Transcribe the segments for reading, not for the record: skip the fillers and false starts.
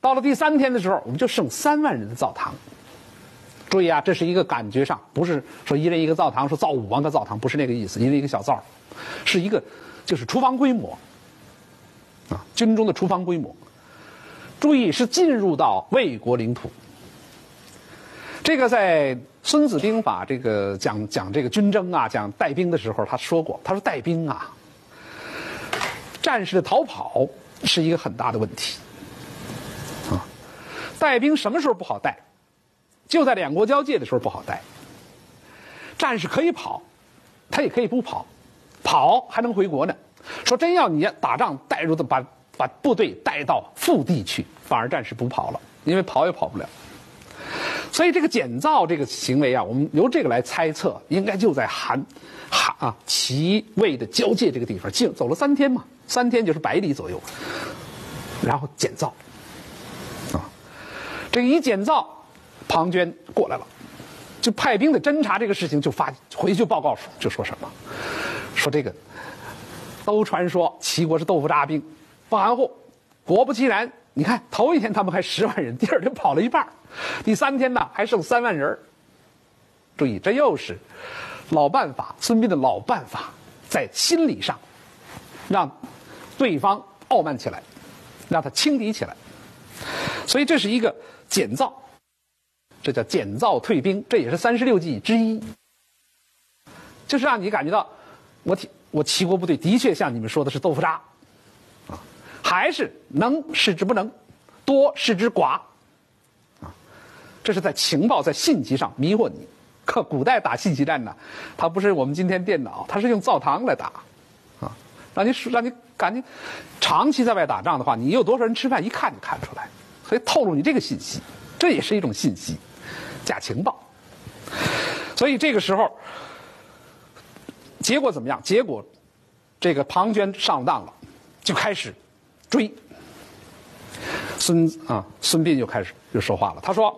到了第3天的时候，我们就剩3万人的灶堂。注意啊，这是一个感觉上，不是说一人一个灶堂，说造武王的灶堂，不是那个意思，一人一个小灶，是一个就是厨房规模啊，军中的厨房规模。注意是进入到魏国领土。这个在《孙子兵法》这个讲这个军争啊，讲带兵的时候，他说过，他说带兵啊，战士的逃跑是一个很大的问题啊。带兵什么时候不好带？就在两国交界的时候不好带。战士可以跑，他也可以不跑，跑还能回国呢。说真要你打仗带入的把部队带到腹地去，反而战士不跑了，因为跑也跑不了。所以这个减灶这个行为啊，我们由这个来猜测，应该就在齐魏的交界这个地方，走了3天嘛，3天就是100里左右，然后减灶啊。这个一减灶，庞涓过来了，就派兵的侦察这个事情就回去报告就说什么，说这个都传说齐国是豆腐渣兵，不含糊。果不其然，你看头一天他们还10万人，第2天跑了一半，第3天呢还剩3万人。注意，这又是老办法，孙膑的老办法，在心理上让对方傲慢起来，让他轻敌起来。所以这是一个减灶，这叫减灶退兵，这也是36计之一，就是让你感觉到我齐国部队的确像你们说的是豆腐渣啊，还是能视之不能，多视之寡啊，这是在情报在信息上迷惑你。可古代打信息战呢，它不是我们今天电脑，它是用灶堂来打啊，让你感觉长期在外打仗的话，你有多少人吃饭一看就看出来，所以透露你这个信息，这也是一种信息，假情报。所以这个时候结果怎么样？结果这个庞涓上当了，就开始追。孙膑就开始就说话了，他说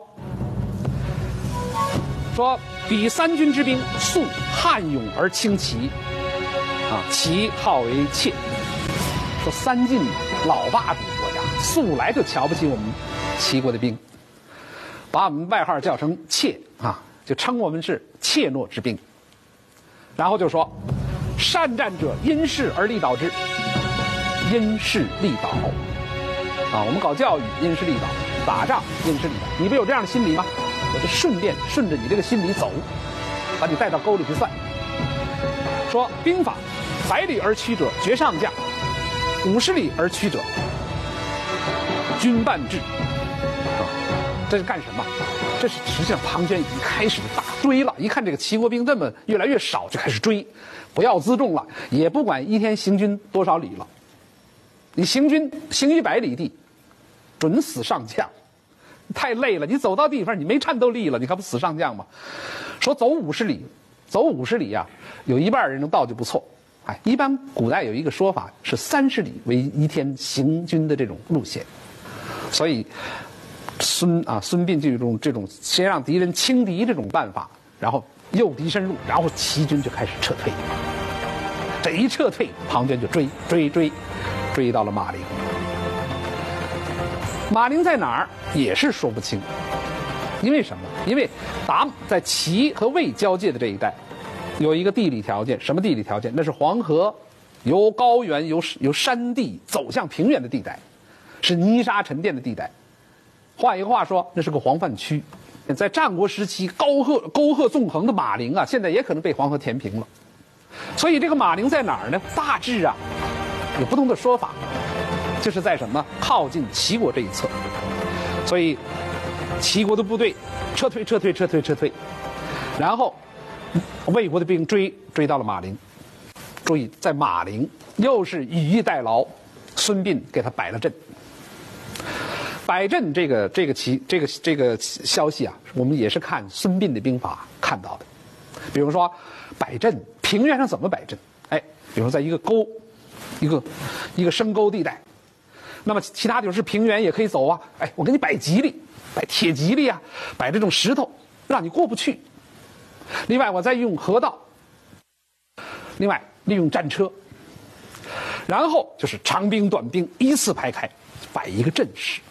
彼3军之兵，素悍勇而轻骑，其号为怯。说3晋老霸主国家，素来就瞧不起我们齐国的兵，把我们外号叫成怯啊，就称我们是怯懦之兵。然后就说，善战者因势而利导之，因势利导啊，我们搞教育因势利导，打仗因势利导，你不有这样的心理吗？我就顺着你这个心理走，把你带到沟里去算。说兵法100里而趋者绝上将，50里而趋者军半至啊，这是干什么？这是实际上庞涓已经开始大追了，一看这个齐国兵这么越来越少，就开始追，不要辎重了，也不管一天行军多少里了，你行100里地，准死上将。太累了，你走到地方你没战斗力了，你还不死上将吗？说走50里啊，有一半人能到就不错。一般古代有一个说法是30里为一天行军的这种路线，所以孙膑就有这种先让敌人轻敌这种办法，然后诱敌深入，然后齐军就开始撤退。这一撤退，庞涓就追到了马陵。马陵在哪儿也是说不清，因为什么？因为在齐和魏交界的这一带，有一个地理条件，什么地理条件？那是黄河由高原由山地走向平原的地带，是泥沙沉淀的地带。换一个话说，那是个黄泛区。在战国时期沟壑纵横的马陵啊，现在也可能被黄河填平了。所以这个马陵在哪儿呢？大致啊有不同的说法。就是在什么靠近齐国这一侧，所以齐国的部队撤退，然后魏国的兵追到了马陵。注意，在马陵又是以逸待劳，孙膑给他摆了阵。摆阵这个消息啊，我们也是看孙膑的兵法看到的。比如说摆阵，平原上怎么摆阵？比如说在一个沟，一个深沟地带。那么其他就是平原也可以走啊，我给你摆吉利，摆铁吉利啊，摆这种石头，让你过不去。另外我再用河道，另外利用战车，然后就是长兵短兵依次排开，摆一个阵势。